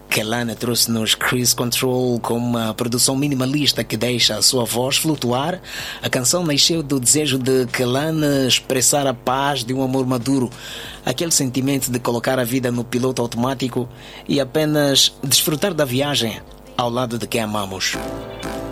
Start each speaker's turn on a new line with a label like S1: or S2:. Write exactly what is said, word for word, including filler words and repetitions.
S1: Kehlani trouxe-nos Cruise Control com uma produção minimalista que deixa a sua voz flutuar. A canção nasceu do desejo de Kehlani expressar a paz de um amor maduro, aquele sentimento de colocar a vida no piloto automático e apenas desfrutar da viagem ao lado de quem amamos.